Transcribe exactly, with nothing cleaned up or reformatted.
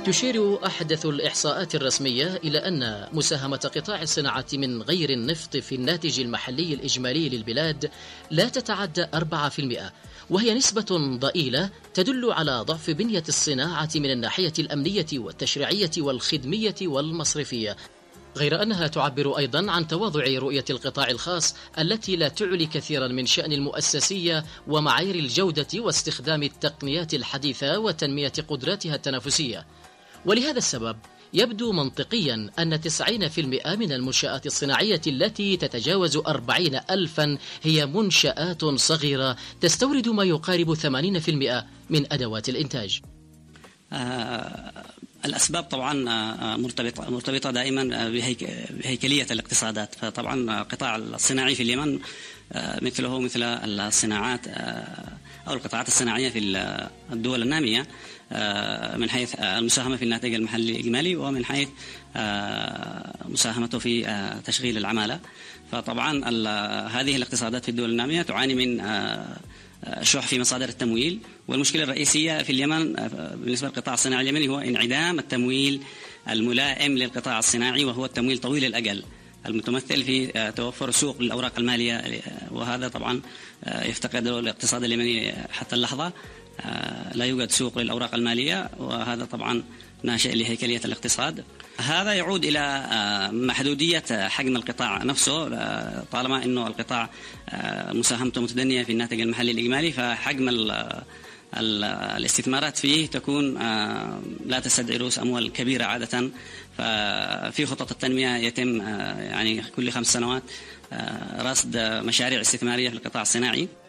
تشير أحدث الإحصاءات الرسمية إلى أن مساهمة قطاع الصناعة من غير النفط في الناتج المحلي الإجمالي للبلاد لا تتعدى أربعة بالمئة، وهي نسبة ضئيلة تدل على ضعف بنية الصناعة من الناحية الأمنية والتشريعية والخدمية والمصرفية، غير أنها تعبر أيضا عن تواضع رؤية القطاع الخاص التي لا تعلي كثيرا من شأن المؤسسية ومعايير الجودة واستخدام التقنيات الحديثة وتنمية قدراتها التنافسية. ولهذا السبب يبدو منطقيا أن تسعين بالمئة من المنشآت الصناعية التي تتجاوز أربعين ألفا هي منشآت صغيرة تستورد ما يقارب ثمانين بالمئة من أدوات الإنتاج. آه الأسباب طبعا مرتبطة مرتبطة دائما بهيكلية الاقتصادات. فطبعا القطاع الصناعي في اليمن مثله مثل الصناعات أو القطاعات الصناعية في الدول النامية من حيث المساهمة في الناتج المحلي الإجمالي ومن حيث مساهمته في تشغيل العمالة. فطبعا هذه الاقتصادات في الدول النامية تعاني من شح في مصادر التمويل، والمشكلة الرئيسية في اليمن بالنسبة للقطاع الصناعي اليمني هو انعدام التمويل الملائم للقطاع الصناعي، وهو التمويل طويل الأجل المتمثل في توفر سوق للأوراق المالية، وهذا طبعا يفتقده الاقتصاد اليمني حتى اللحظة. لا يوجد سوق للأوراق المالية، وهذا طبعا ناشئ لهيكلية الاقتصاد. هذا يعود إلى محدودية حجم القطاع نفسه، طالما أنه القطاع مساهمته متدنية في الناتج المحلي الإجمالي، فحجم الاستثمارات فيه تكون لا تستدعي رؤوس أموال كبيرة عادة. ففي خطط التنمية يتم يعني كل خمس سنوات رصد مشاريع استثمارية في القطاع الصناعي.